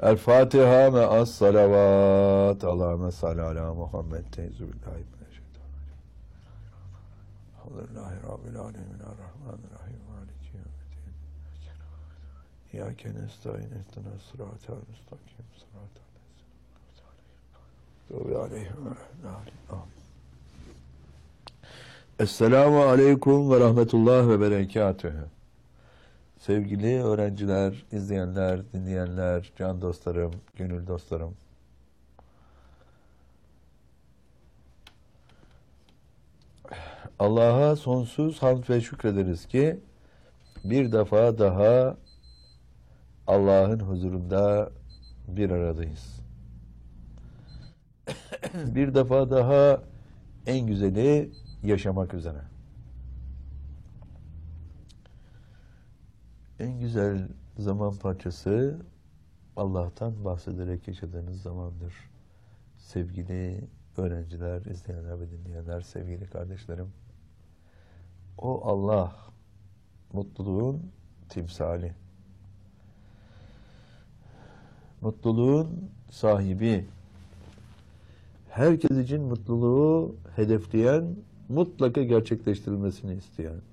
El Fatiha me'as salavat. Allahümme salli ala Muhammed. Teyzu billahi mineşşeytanirracim. Elhamdülillahi Rabbil alemin. Errahmanirrahim. Maliki yevmiddin. İyyâke nestaîn. İhdinas sıratal müstakim. Sıratal lezîne aleyhim ve rahmetullah. Esselamu aleyküm ve rahmetullah ve berekatühü. Sevgili öğrenciler, izleyenler, dinleyenler, can dostlarım, gönül dostlarım. Allah'a sonsuz hamd ve şükrederiz ki bir defa daha Allah'ın huzurunda bir aradayız. Bir defa daha en güzeli yaşamak üzere. En güzel zaman parçası Allah'tan bahsederek yaşadığınız zamandır. Sevgili öğrenciler, izleyenler ve dinleyenler, sevgili kardeşlerim. O Allah mutluluğun timsali. Mutluluğun sahibi. Herkes için mutluluğu hedefleyen, mutlaka gerçekleştirilmesini isteyen.